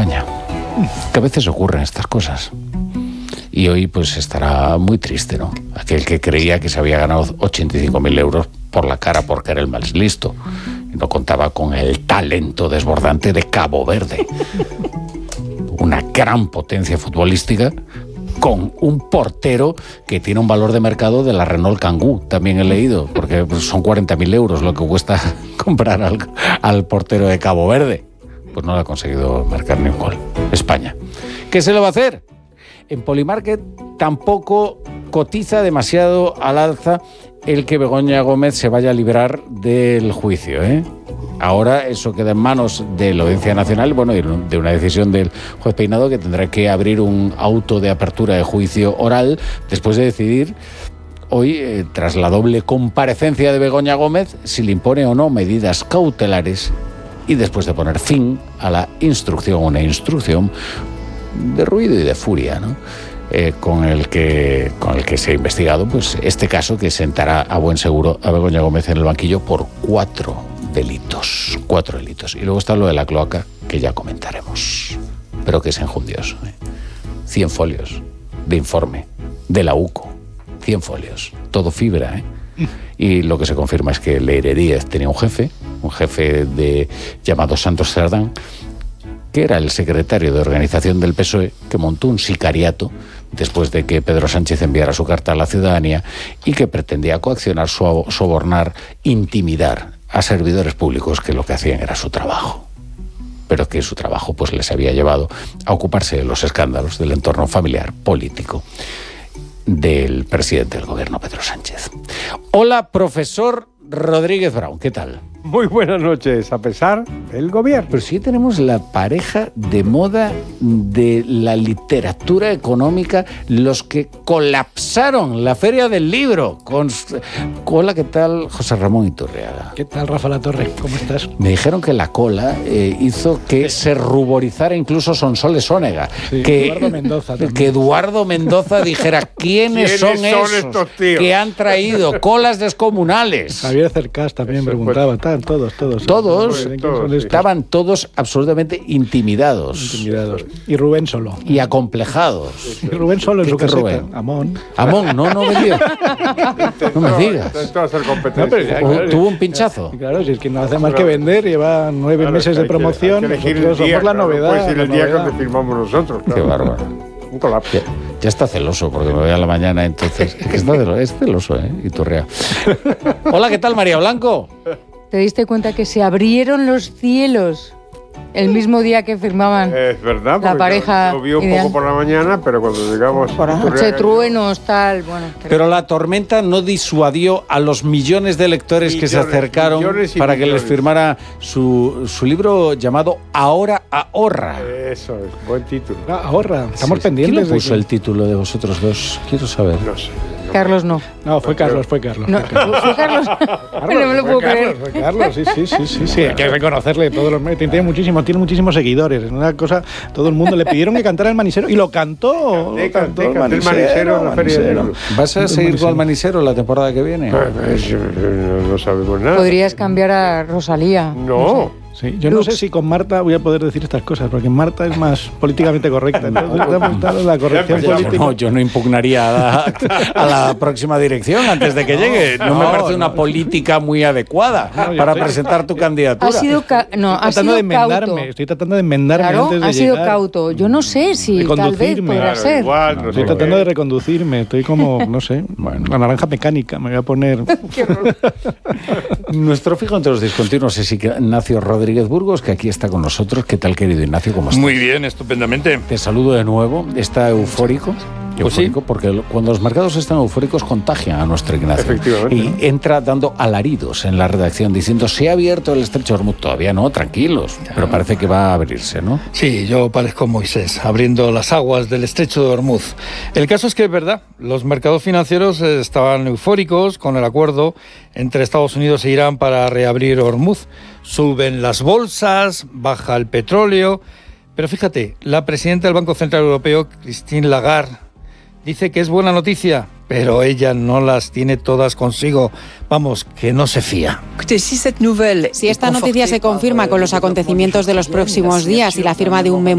España. Que a veces ocurren estas cosas. Y hoy pues estará muy triste, ¿no? Aquel que creía que se había ganado 85.000 euros por la cara porque era el más listo y no contaba con el talento desbordante de Cabo Verde. Una gran potencia futbolística con un portero que tiene un valor de mercado de la Renault Kangoo, también he leído, porque son 40.000 euros lo que cuesta comprar al portero de Cabo Verde. Pues no le ha conseguido marcar ni un gol. España. ¿Qué se le va a hacer? En Polymarket tampoco cotiza demasiado al alza el que Begoña Gómez se vaya a librar del juicio, ¿eh? Ahora eso queda en manos de la Audiencia Nacional, bueno, y de una decisión del juez Peinado, que tendrá que abrir un auto de apertura de juicio oral después de decidir hoy, tras la doble comparecencia de Begoña Gómez, si le impone o no medidas cautelares y después de poner fin a la instrucción, una instrucción de ruido y de furia, ¿no? Con el que se ha investigado pues este caso, que sentará a buen seguro a Begoña Gómez en el banquillo por 4 delitos. Y luego está lo de la cloaca, que ya comentaremos, pero que es enjundioso, ¿eh? 100 folios de informe de la UCO, 100 folios, todo fibra, ¿eh? Y lo que se confirma es que Leire Díez tenía un jefe llamado Santos Cerdán, que era el secretario de organización del PSOE, que montó un sicariato después de que Pedro Sánchez enviara su carta a la ciudadanía y que pretendía coaccionar, sobornar, intimidar a servidores públicos que lo que hacían era su trabajo. Pero que su trabajo pues les había llevado a ocuparse de los escándalos del entorno familiar, político del presidente del gobierno, Pedro Sánchez. Hola, profesor Rodríguez Brown, ¿qué tal? Muy buenas noches, a pesar del gobierno. Pero sí tenemos la pareja de moda de la literatura económica, los que colapsaron la Feria del Libro. Hola, ¿qué tal, José Ramón Iturriaga? ¿Qué tal, Rafa Latorre? ¿Cómo estás? Me dijeron que la cola hizo que se ruborizara incluso Sonsoles Onega. Sí, que Eduardo Mendoza también. Que Eduardo Mendoza dijera, ¿quiénes son esos estos tíos que han traído colas descomunales? Javier Cercás también preguntaba. Todos. Todos estaban todos absolutamente intimidados. Y Rubén solo. Y acomplejados. Y Rubén solo en su caseta. Rubén? Amón, no me digas. No me digas. Esto va a ser competencia. No, pero ya, claro. Tuvo un pinchazo. Claro, si es que no hace más que vender, lleva 9 meses de promoción. Hay que elegir Nosotros el día, somos la claro, novedad. puede ser el la día novedad. que firmamos nosotros. Claro. Qué bárbaro. Un colapso. Ya está celoso porque me voy a la mañana, entonces. Es celoso, Iturria. Hola, ¿qué tal, María Blanco? ¿Te diste cuenta que se abrieron los cielos el mismo día que firmaban Es verdad, la pareja? Yo vi un ideal. poco por la mañana, pero cuando llegamos... Por la noche, truenos, tal, bueno. Pero la tormenta no disuadió a los millones de lectores que se acercaron para que les firmara su libro llamado Ahora ahorra. Eso es, buen título. Ahorra, estamos Sí. pendientes. ¿Quién puso el título de vosotros dos? Quiero saber. No sé. Carlos no. No, fue Carlos. No, fue Carlos. No me lo puedo creer. Fue Carlos, sí. Hay que reconocerle todos los méritos. Tiene muchísimos seguidores. Es una cosa, todo el mundo le pidieron que cantara el Manisero y lo cantó. Canté el Manisero en la Feria del Libro. ¿Vas a seguir tú al Manisero la temporada que viene? No sabemos nada. Podrías cambiar a Rosalía. No. Sí, yo no sé si con Marta voy a poder decir estas cosas, porque Marta es más políticamente correcta. Entonces, la corrección política. No, yo no impugnaría a la próxima dirección antes de que llegue. No me parece una política muy adecuada para presentar tu candidatura. Ha sido cauto. Estoy tratando de enmendarme Claro, antes de ha sido llegar. cauto. Yo no sé si tal vez podrá ser. Igual, Estoy tratando de reconducirme. Estoy como, no sé, la naranja mecánica. Me voy a poner... Nuestro fijo entre los discontinuos es Ignacio Rodríguez Burgos, que aquí está con nosotros. ¿Qué tal, querido Ignacio? ¿Cómo estás? Muy bien, estupendamente. Te saludo de nuevo. ¿Está eufórico? Pues sí. Porque cuando los mercados están eufóricos contagian a nuestro Ignacio. Efectivamente. Y entra dando alaridos en la redacción diciendo, se ha abierto el estrecho de Hormuz. Todavía no, tranquilos, pero parece que va a abrirse, ¿no? Sí, yo parezco Moisés, abriendo las aguas del estrecho de Hormuz. El caso es que es verdad, los mercados financieros estaban eufóricos con el acuerdo entre Estados Unidos e Irán para reabrir Hormuz. Suben las bolsas, baja el petróleo, pero fíjate, la presidenta del Banco Central Europeo, Christine Lagarde, dice que es buena noticia, pero ella no las tiene todas consigo. Vamos, que no se fía. Si esta noticia se confirma con los acontecimientos de los próximos días y la firma de un